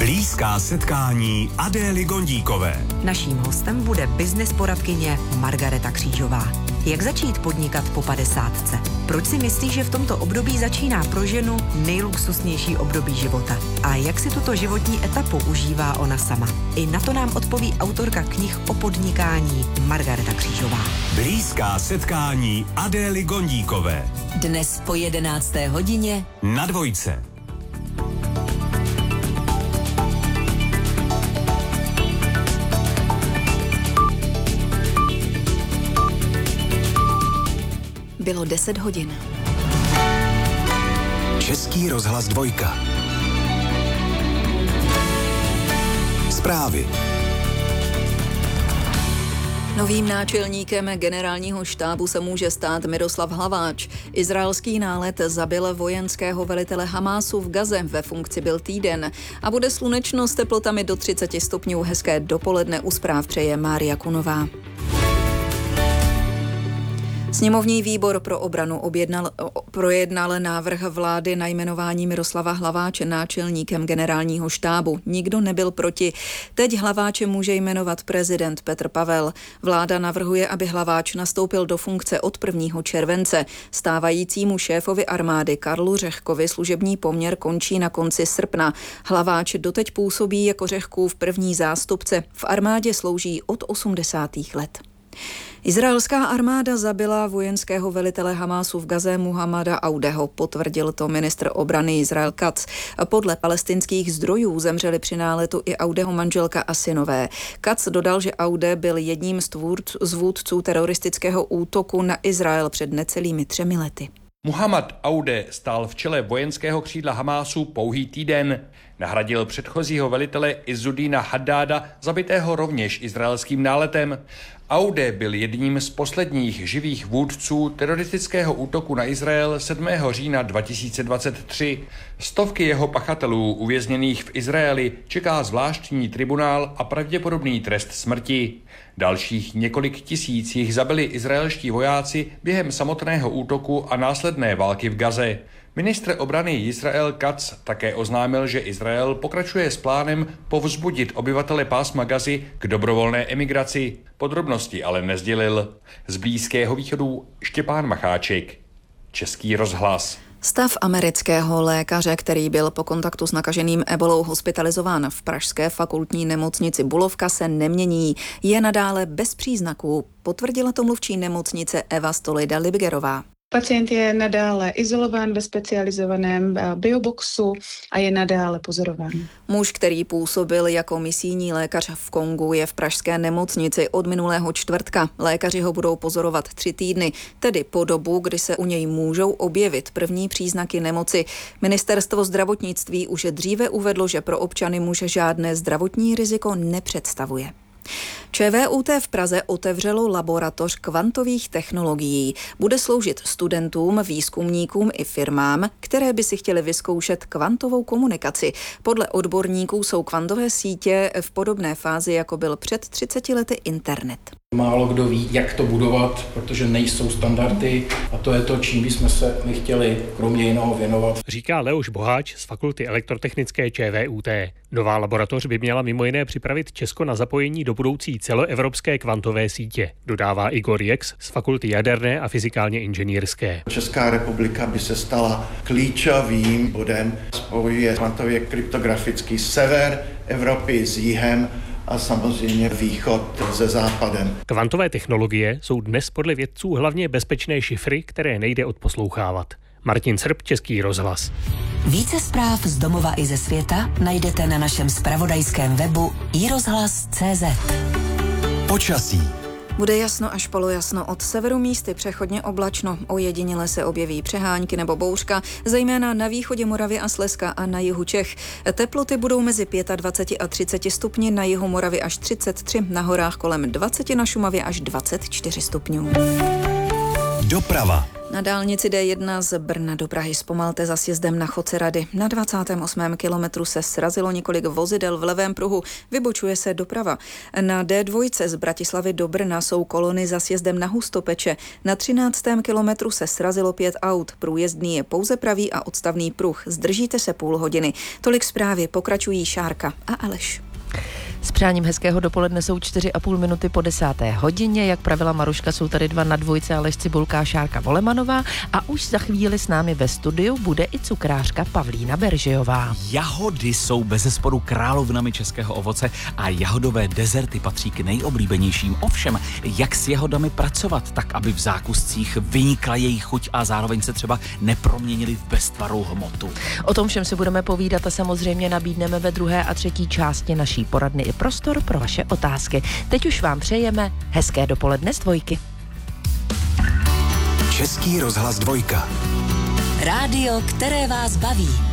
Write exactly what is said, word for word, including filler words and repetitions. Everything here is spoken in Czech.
Blízká setkání Adély Gondíkové. Naším hostem bude business poradkyně Margareta Křížová. Jak začít podnikat po padesátce? Proč si myslí, že v tomto období začíná pro ženu nejluxusnější období života? A jak si tuto životní etapu užívá ona sama? I na to nám odpoví autorka knih o podnikání Margareta Křížová. Blízká setkání Adély Gondíkové. Dnes po jedenácté hodině na Dvojce. Bylo deset hodin. Český rozhlas Dvojka. Zprávy. Novým náčelníkem generálního štábu se může stát Miroslav Hlaváč. Izraelský nálet zabil vojenského velitele Hamásu v Gaze, ve funkci byl týden. A bude slunečno s teplotami do třicet stupňů. Hezké dopoledne, u zpráv přeje Mária Kunová. Sněmovní výbor pro obranu objednal, projednal návrh vlády na jmenování Miroslava Hlaváče náčelníkem generálního štábu. Nikdo nebyl proti. Teď Hlaváče může jmenovat prezident Petr Pavel. Vláda navrhuje, aby Hlaváč nastoupil do funkce od prvního července. Stávajícímu šéfovi armády Karlu Řehkovi služební poměr končí na konci srpna. Hlaváč doteď působí jako Řehkův první zástupce. V armádě slouží od osmdesátých let. Izraelská armáda zabila vojenského velitele Hamásu v Gaze Muhammada Audeho, potvrdil to ministr obrany Izrael Katz. Podle palestinských zdrojů zemřeli při náletu i Audeho manželka a synové. Katz dodal, že Aude byl jedním z vůdců teroristického útoku na Izrael před necelými třemi lety. Muhammad Aude stál v čele vojenského křídla Hamásu pouhý týden. Nahradil předchozího velitele Izzudína Haddáda, zabitého rovněž izraelským náletem. Aude byl jedním z posledních živých vůdců teroristického útoku na Izrael sedmého října dva tisíce dvacet tři. Stovky jeho pachatelů uvězněných v Izraeli čeká zvláštní tribunál a pravděpodobný trest smrti. Dalších několik tisíc jich zabili izraelští vojáci během samotného útoku a následné války v Gaze. Ministr obrany Israel Katz také oznámil, že Izrael pokračuje s plánem povzbudit obyvatele pásma Gazy k dobrovolné emigraci. Podrobnosti ale nesdělil. Z Blízkého východu Štěpán Macháček, Český rozhlas. Stav amerického lékaře, který byl po kontaktu s nakaženým ebolou hospitalizován v pražské fakultní nemocnici Bulovka, se nemění. Je nadále bez příznaků, potvrdila to mluvčí nemocnice Eva Stolida Libgerová. Pacient je nadále izolován ve specializovaném bioboxu a je nadále pozorován. Muž, který působil jako misijní lékař v Kongu, je v pražské nemocnici od minulého čtvrtka. Lékaři ho budou pozorovat tři týdny, tedy po dobu, kdy se u něj můžou objevit první příznaky nemoci. Ministerstvo zdravotnictví už dříve uvedlo, že pro občany muž žádné zdravotní riziko nepředstavuje. ČVUT v Praze otevřelo laboratoř kvantových technologií. Bude sloužit studentům, výzkumníkům i firmám, které by si chtěly vyzkoušet kvantovou komunikaci. Podle odborníků jsou kvantové sítě v podobné fázi, jako byl před třiceti lety internet. Málo kdo ví, jak to budovat, protože nejsou standardy a to je to, čím bychom se my chtěli kromě jiného věnovat. Říká Leoš Boháč z Fakulty elektrotechnické ČVUT. Nová laboratoř by měla mimo jiné připravit Česko na zapojení do budoucí celoevropské kvantové sítě, dodává Igor Jex z Fakulty jaderné a fyzikálně inženýrské. Česká republika by se stala klíčovým bodem, spojuje kvantově kryptografický sever Evropy s jihem a samozřejmě východ se západem. Kvantové technologie jsou dnes podle vědců hlavně bezpečné šifry, které nejde odposlouchávat. Martin Srb, Český rozhlas. Více zpráv z domova i ze světa najdete na našem zpravodajském webu i rozhlas tečka cé zet. Počasí. Bude jasno až polojasno, od severu místy přechodně oblačno. Ojediněle se objeví přehánky nebo bouřka, zejména na východě Moravy a Slezska a na jihu Čech. Teploty budou mezi dvacet pět a třicet stupni, na jihu Moravy až třicet tři, na horách kolem dvacet, na Šumavě až dvacet čtyři stupňů. Doprava. Na dálnici D jedna z Brna do Prahy zpomalte za sjezdem na Chodce Rady. Na dvacátém osmém kilometru se srazilo několik vozidel v levém pruhu, vybočuje se doprava. Na D dva z Bratislavy do Brna jsou kolony za sjezdem na Hustopeče. Na třináctém kilometru se srazilo pět aut. Průjezdný je pouze pravý a odstavný pruh. Zdržíte se půl hodiny. Tolik zprávy, pokračují Šárka a Aleš. S přáním hezkého dopoledne jsou čtyři a půl minuty po desáté hodině. Jak pravila Maruška, jsou tady dva na dvojce, Aleš Cibulka a Šárka Volemanová. A už za chvíli s námi ve studiu bude i cukrářka Pavlína Beržejová. Jahody jsou bezesporu královnami českého ovoce a jahodové dezerty patří k nejoblíbenějším. Ovšem, jak s jahodami pracovat, tak aby v zákuscích vynikla jejich chuť a zároveň se třeba neproměnili v beztvarou hmotu. O tom všem si budeme povídat a samozřejmě nabídneme ve druhé a třetí části naší poradny i prostor pro vaše otázky. Teď už vám přejeme hezké dopoledne z dvojky. Český rozhlas dvojka. Rádio, které vás baví.